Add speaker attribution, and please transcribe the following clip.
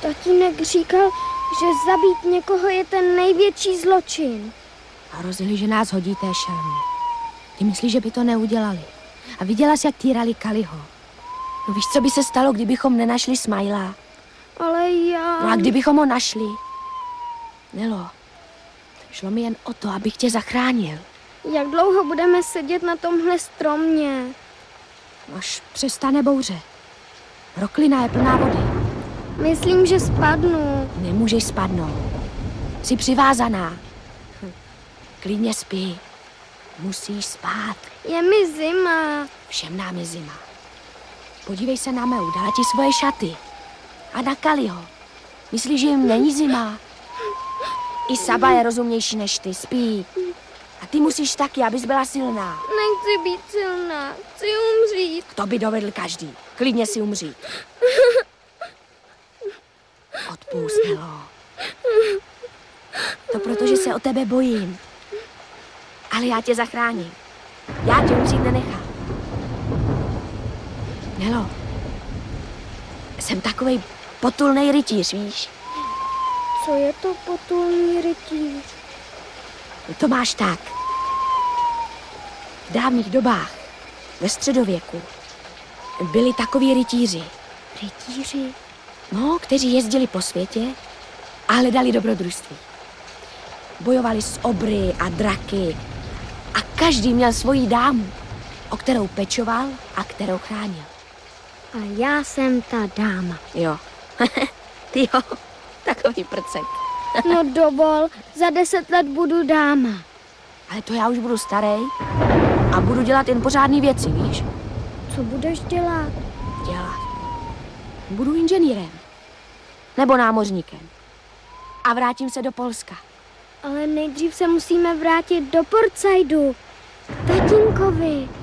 Speaker 1: Tatínek říkal, že zabít někoho je ten největší zločin.
Speaker 2: Hrozili, že nás hodí té šelmy. Ty myslíš, že by to neudělali? A viděla jsi, jak týrali Kaliho. No víš, co by se stalo, kdybychom nenašli Smaila?
Speaker 1: Ale já...
Speaker 2: No a kdybychom ho našli? Nelo, šlo mi jen o to, abych tě zachránil.
Speaker 1: Jak dlouho budeme sedět na tomhle stromě?
Speaker 2: Až přestane bouře. Roklina je plná vody.
Speaker 1: Myslím, že spadnu.
Speaker 2: Nemůžeš spadnout. Jsi přivázaná. Klidně spí. Musíš spát.
Speaker 1: Je mi zima.
Speaker 2: Všem nám je zima. Podívej se na Meu, dala ti svoje šaty. A na Kaliho. Myslíš, že jim není zima? I Saba je rozumnější než ty, spí. A ty musíš taky, abys byla silná.
Speaker 1: Nechci být silná, chci umřít.
Speaker 2: To by dovedl každý. Klidně si umřít. Odpust, Nelo. To protože se o tebe bojím. Ale já tě zachráním. Já tě umřít nenechám. Nelo, jsem takovej potulnej rytíř, víš?
Speaker 1: Co je to potulný rytíř?
Speaker 2: To máš tak. V dávných dobách, ve středověku, byli takoví rytíři.
Speaker 1: Rytíři?
Speaker 2: No, kteří jezdili po světě a hledali dobrodružství. Bojovali s obry a draky a každý měl svoji dámu, o kterou pečoval a kterou chránil.
Speaker 1: A já jsem ta dáma.
Speaker 2: Jo. Ty jo, takový prcek.
Speaker 1: No dovol, za 10 let budu dáma.
Speaker 2: Ale to já už budu starý a budu dělat jen pořádný věci, víš?
Speaker 1: Co budeš dělat?
Speaker 2: Budu inženýrem. Nebo námořníkem. A vrátím se do Polska.
Speaker 1: Ale nejdřív se musíme vrátit do Portsaidu. K tatínkovi.